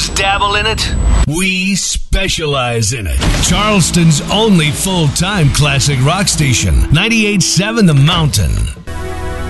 just dabble in it. We specialize in it. Charleston's only full-time classic rock station, 98.7 The Mountain.